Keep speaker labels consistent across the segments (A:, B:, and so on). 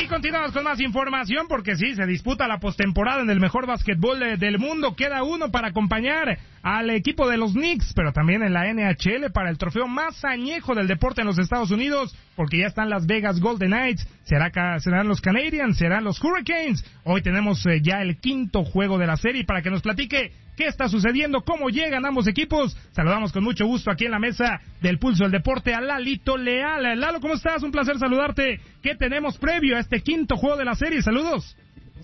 A: Y continuamos con más información porque sí, se disputa la postemporada en el mejor básquetbol del mundo. Queda uno para acompañar al equipo de los Knicks, pero también en la NHL para el trofeo más añejo del deporte en los Estados Unidos, porque ya están Las Vegas Golden Knights, serán los Canadiens, serán los Hurricanes. Hoy tenemos ya el quinto juego de la serie para que nos platique qué está sucediendo, cómo llegan ambos equipos. Saludamos con mucho gusto aquí en la mesa del Pulso del Deporte a Lalito Leal. Lalo, ¿cómo estás? Un placer saludarte. ¿Qué tenemos previo a este quinto juego de la serie? Saludos.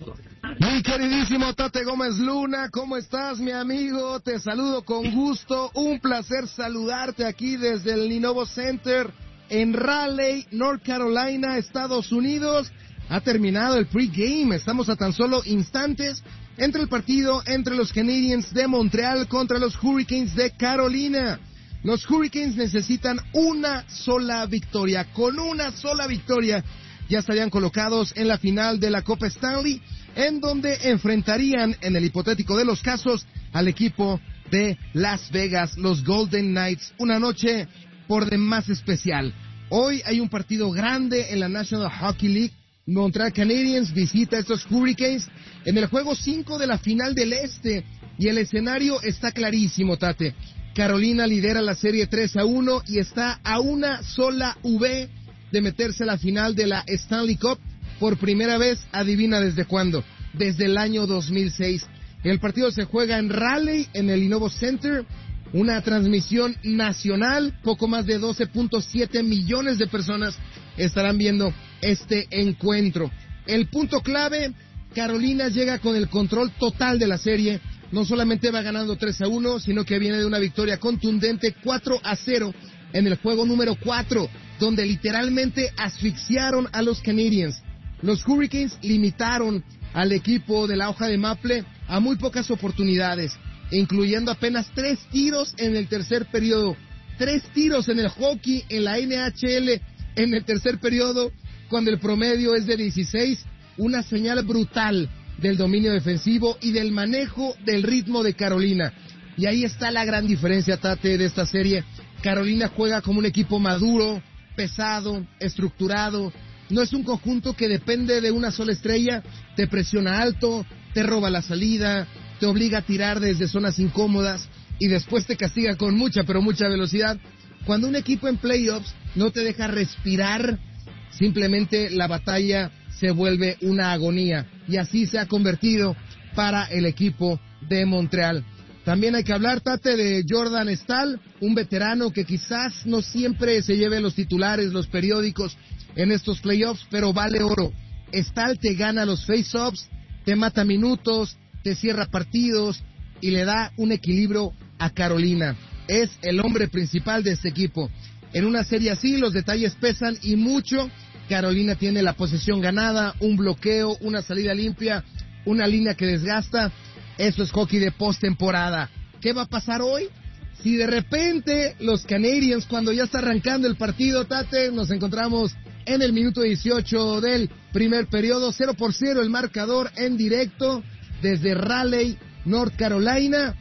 B: Mi queridísimo Tate Gómez Luna, ¿cómo estás, mi amigo? Te saludo con gusto. Un placer saludarte aquí desde el Lenovo Center en Raleigh, North Carolina, Estados Unidos. Ha terminado el pregame. Estamos a tan solo instantes entre el partido entre los Canadiens de Montreal contra los Hurricanes de Carolina. Los Hurricanes necesitan una sola victoria. Con una sola victoria ya estarían colocados en la final de la Copa Stanley, en donde enfrentarían, en el hipotético de los casos, al equipo de Las Vegas, los Golden Knights. Una noche por demás especial. Hoy hay un partido grande en la National Hockey League. Montreal Canadiens visita a estos Hurricanes en el juego 5 de la final del Este, y el escenario está clarísimo, Tate. Carolina lidera la serie 3-1 y está a una sola V de meterse a la final de la Stanley Cup por primera vez. Adivina desde cuándo. Desde el año 2006. El partido se juega en Raleigh, en el Lenovo Center. Una transmisión nacional. Poco más de 12.7 millones de personas estarán viendo este encuentro. El punto clave: Carolina llega con el control total de la serie. No solamente va ganando 3-1, sino que viene de una victoria contundente 4-0 en el juego número 4, donde literalmente asfixiaron a los Canadiens. Los Hurricanes limitaron al equipo de la hoja de maple a muy pocas oportunidades, incluyendo apenas 3 tiros en el tercer periodo. 3 tiros en el hockey, en la NHL, en el tercer periodo, cuando el promedio es de 16, una señal brutal del dominio defensivo y del manejo del ritmo de Carolina. Y ahí está la gran diferencia, Tate, de esta serie. Carolina juega como un equipo maduro, pesado, estructurado. No es un conjunto que depende de una sola estrella. Te presiona alto, te roba la salida, te obliga a tirar desde zonas incómodas y después te castiga con mucha, pero mucha velocidad. Cuando un equipo en playoffs no te deja respirar, simplemente la batalla se vuelve una agonía, y así se ha convertido para el equipo de Montreal. También hay que hablar, Tate, de Jordan Staal, un veterano que quizás no siempre se lleve los titulares, los periódicos en estos playoffs, pero vale oro. Staal te gana los face-offs, te mata minutos, te cierra partidos y le da un equilibrio a Carolina. Es el hombre principal de este equipo. En una serie así los detalles pesan y mucho. Carolina tiene la posesión ganada, un bloqueo, una salida limpia, una línea que desgasta. Eso es hockey de postemporada. ¿Qué va a pasar hoy? Si de repente los Canadiens, cuando ya está arrancando el partido, Tate, nos encontramos en el minuto 18 del primer periodo, 0-0 el marcador en directo desde Raleigh, North Carolina,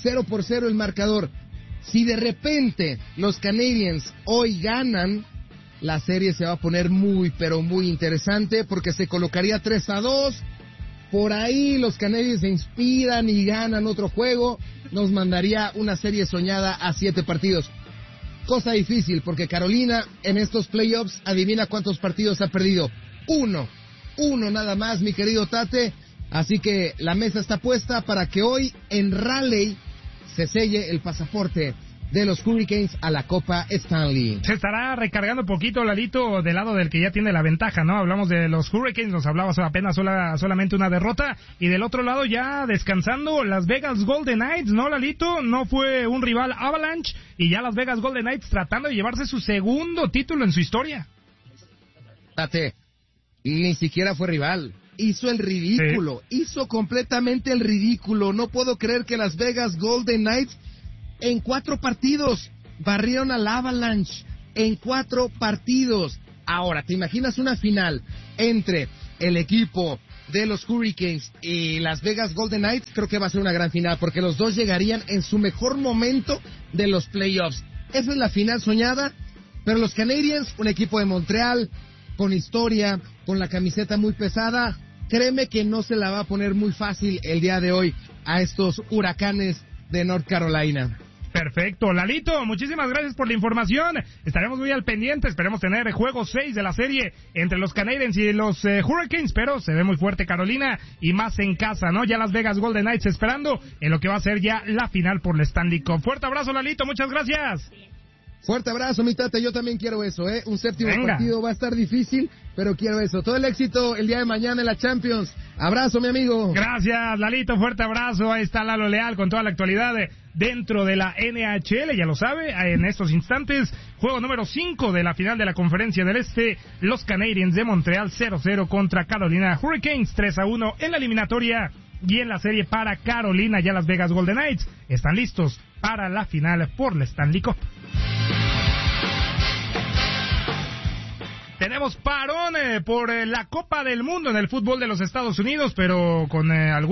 B: 0-0 el marcador. Si de repente los Canadiens hoy ganan, la serie se va a poner muy, pero muy interesante, porque se colocaría 3-2. Por ahí los Canadiens se inspiran y ganan otro juego. Nos mandaría una serie soñada a 7 partidos. Cosa difícil, porque Carolina en estos playoffs, adivina cuántos partidos ha perdido. Uno nada más, mi querido Tate. Así que la mesa está puesta para que hoy en Raleigh se selle el pasaporte de los Hurricanes a la Copa Stanley.
A: Se estará recargando un poquito, Lalito, del lado del que ya tiene la ventaja, ¿no? Hablamos de los Hurricanes, nos hablabas apenas solamente una derrota, y del otro lado ya descansando Las Vegas Golden Knights, ¿no, Lalito? No fue un rival Avalanche, y ya Las Vegas Golden Knights tratando de llevarse su segundo título en su historia.
B: Tate, ni siquiera fue rival. Hizo el ridículo, hizo completamente el ridículo. No puedo creer que Las Vegas Golden Knights en 4 partidos barrieron al Avalanche. En 4 partidos. Ahora, ¿te imaginas una final entre el equipo de los Hurricanes y Las Vegas Golden Knights? Creo que va a ser una gran final, porque los dos llegarían en su mejor momento de los playoffs. Esa es la final soñada. Pero los Canadiens, un equipo de Montreal con historia, con la camiseta muy pesada. Créeme que no se la va a poner muy fácil el día de hoy a estos Huracanes de North Carolina.
A: Perfecto, Lalito, muchísimas gracias por la información. Estaremos muy al pendiente, esperemos tener juego 6 de la serie entre los Canadiens y los Hurricanes, pero se ve muy fuerte Carolina y más en casa, ¿no? Ya Las Vegas Golden Knights esperando en lo que va a ser ya la final por la Stanley Cup. Fuerte abrazo, Lalito, muchas gracias.
B: Fuerte abrazo, mi Tate, yo también quiero eso, un séptimo partido va a estar difícil, pero quiero eso. Todo el éxito el día de mañana en la Champions. Abrazo, mi amigo.
A: Gracias, Lalito, fuerte abrazo. Ahí está Lalo Leal con toda la actualidad dentro de la NHL, ya lo sabe, en estos instantes, juego número 5 de la final de la Conferencia del Este, los Canadiens de Montreal 0-0 contra Carolina Hurricanes 3-1 en la eliminatoria. Y en la serie para Carolina, ya Las Vegas Golden Knights están listos para la final por la Stanley Cup. Tenemos parón por la Copa del Mundo en el fútbol de los Estados Unidos, pero con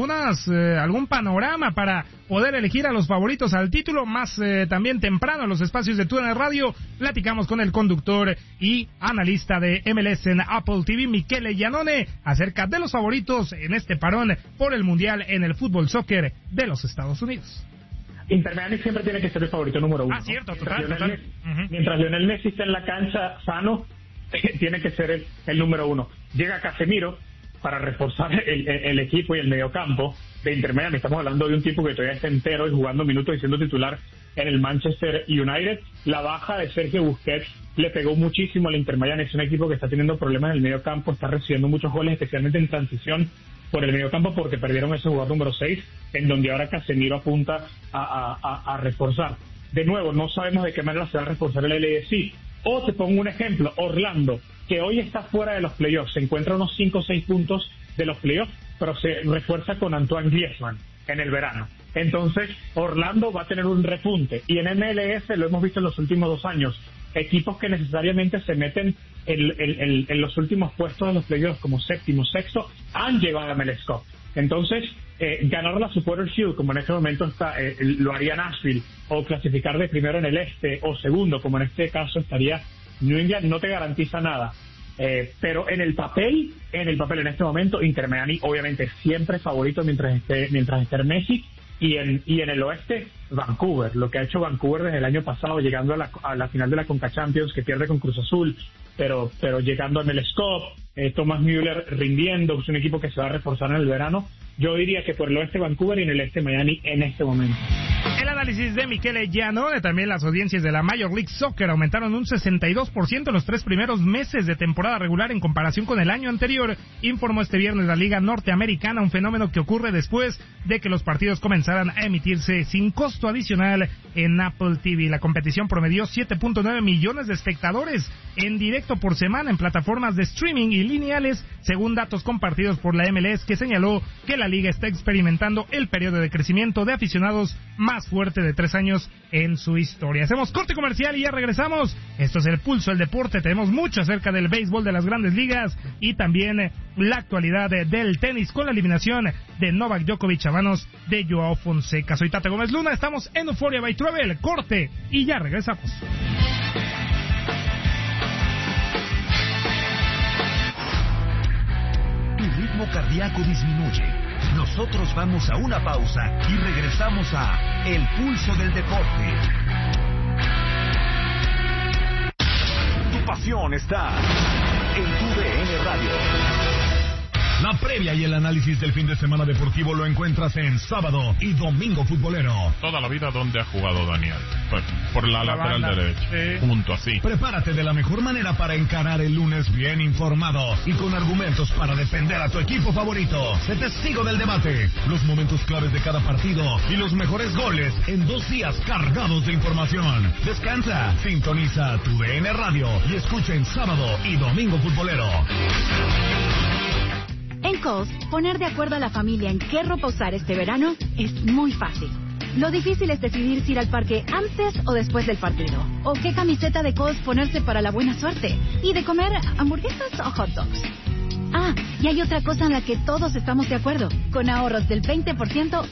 A: algún panorama para poder elegir a los favoritos al título. Más también temprano en los espacios de TUDN Radio platicamos con el conductor y analista de MLS en Apple TV, Michele Giannone, acerca de los favoritos en este parón por el Mundial en el fútbol soccer de los Estados Unidos.
C: Inter Miami siempre tiene que ser el favorito número 1.
A: Ah, cierto,
C: total. Mientras Lionel Messi esté en la cancha sano, tiene que ser el número 1. Llega Casemiro para reforzar el equipo y el mediocampo de Inter Miami. Estamos hablando de un tipo que todavía está entero y jugando minutos y siendo titular en el Manchester United. La baja de Sergio Busquets le pegó muchísimo al Inter Miami. Es un equipo que está teniendo problemas en el mediocampo, está recibiendo muchos goles, especialmente en transición por el mediocampo, porque perdieron ese jugador número 6, en donde ahora Casemiro apunta a reforzar. De nuevo, no sabemos de qué manera se va a reforzar el LAFC. O te pongo un ejemplo, Orlando, que hoy está fuera de los playoffs, se encuentra a unos 5 o 6 puntos de los playoffs, pero se refuerza con Antoine Griezmann en el verano. Entonces, Orlando va a tener un repunte. Y en MLS lo hemos visto en los últimos 2 años. Equipos que necesariamente se meten en los últimos puestos de los playoffs como séptimo, sexto, han llegado a MLS Cup. Entonces, ganar la Supporters Shield, como en este momento está, lo haría Nashville, o clasificar de primero en el este o segundo, como en este caso estaría New England, no te garantiza nada. Pero en el papel en este momento, Inter Miami obviamente siempre favorito mientras esté Messi, y en el oeste, Vancouver, lo que ha hecho Vancouver desde el año pasado, llegando a la final de la Conca Champions, que pierde con Cruz Azul, pero llegando a MLS Cup, Thomas Müller rindiendo, es un equipo que se va a reforzar en el verano. Yo diría que por el oeste Vancouver y en el este Miami en este momento.
A: El análisis de Michele Giannone. También las audiencias de la Major League Soccer aumentaron un 62% en los 3 primeros meses de temporada regular en comparación con el año anterior, informó este viernes la Liga Norteamericana, un fenómeno que ocurre después de que los partidos comenzaran a emitirse sin costo adicional en Apple TV. La competición promedió 7.9 millones de espectadores en directo por semana en plataformas de streaming y lineales, según datos compartidos por la MLS, que señaló que la liga está experimentando el periodo de crecimiento de aficionados más fuerte de 3 años en su historia. Hacemos corte comercial y ya regresamos. Esto es el Pulso del Deporte. Tenemos mucho acerca del béisbol de las grandes ligas y también la actualidad del tenis con la eliminación de Novak Djokovic a manos de Joao Fonseca. Soy Tate Gómez Luna, estamos en Euphoria by Travel. Corte y ya regresamos.
D: Tu ritmo cardíaco disminuye. Nosotros vamos a una pausa y regresamos a El Pulso del Deporte. Tu pasión está en TUDN Radio. La previa y el análisis del fin de semana deportivo lo encuentras en Sábado y Domingo Futbolero.
E: Toda la vida donde ha jugado Daniel. Por la lateral
A: banda
E: derecha.
A: Sí.
E: Punto así.
D: Prepárate de la mejor manera para encarar el lunes bien informado y con argumentos para defender a tu equipo favorito. Sé testigo del debate, los momentos claves de cada partido y los mejores goles en 2 días cargados de información. Descansa, sintoniza TUDN Radio y escucha en Sábado y Domingo Futbolero.
F: En Kohl's, poner de acuerdo a la familia en qué ropa usar este verano es muy fácil. Lo difícil es decidir si ir al parque antes o después del partido. O qué camiseta de Kohl's ponerse para la buena suerte. Y de comer hamburguesas o hot dogs. Ah, y hay otra cosa en la que todos estamos de acuerdo. Con ahorros del 20%